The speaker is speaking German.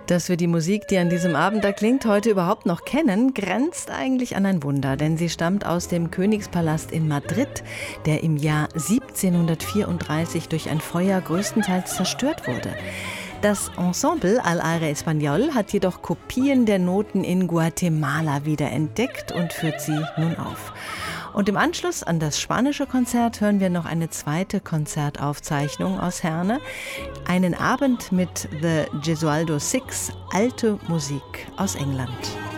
Dass wir die Musik, die an diesem Abend da klingt, heute überhaupt noch kennen, grenzt eigentlich an ein Wunder, denn sie stammt aus dem Königspalast in Madrid, der im Jahr 1734 durch ein Feuer größtenteils zerstört wurde. Das Ensemble Al Aire Español hat jedoch Kopien der Noten in Guatemala wiederentdeckt und führt sie nun auf. Und im Anschluss an das spanische Konzert hören wir noch eine zweite Konzertaufzeichnung aus Herne. Einen Abend mit The Gesualdo Six, alte Musik aus England.